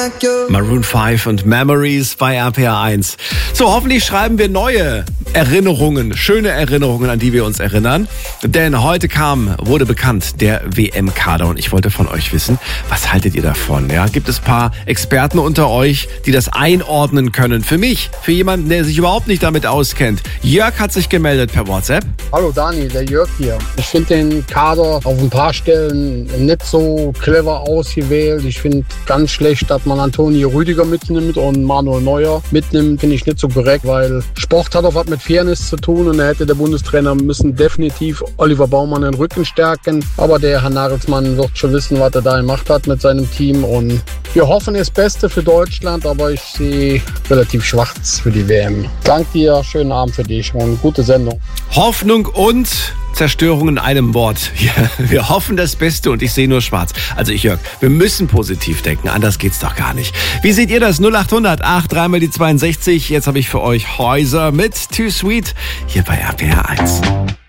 Maroon 5 und Memories bei RPR 1. So, hoffentlich schreiben wir neue Erinnerungen, schöne Erinnerungen, an die wir uns erinnern. Denn heute wurde bekannt, der WM-Kader. Und ich wollte von euch wissen, was haltet ihr davon? Ja, gibt es ein paar Experten unter euch, die das einordnen können? Für mich, für jemanden, der sich überhaupt nicht damit auskennt. Jörg hat sich gemeldet per WhatsApp. Hallo Dani, der Jörg hier. Ich finde den Kader auf ein paar Stellen nicht so clever ausgewählt. Ich finde ganz schlecht, dass man Antonio Rüdiger mitnimmt und Manuel Neuer mitnimmt. Finde ich nicht so korrekt, weil Sport hat auch was mit Fairness zu tun und da hätte der Bundestrainer müssen definitiv Oliver Baumann den Rücken stärken. Aber der Herr Nagelsmann wird schon wissen, was er da gemacht hat mit seinem Team und wir hoffen das Beste für Deutschland, aber ich sehe relativ schwarz für die WM. Danke dir, schönen Abend für dich und gute Sendung. Hoffnung und Zerstörung in einem Wort. Ja, wir hoffen das Beste und ich sehe nur schwarz. Also Jörg, wir müssen positiv denken, anders geht's doch gar nicht. Wie seht ihr das? 0800 83 mal die 62. Jetzt habe ich für euch Häuser mit Too Sweet hier bei RPR 1.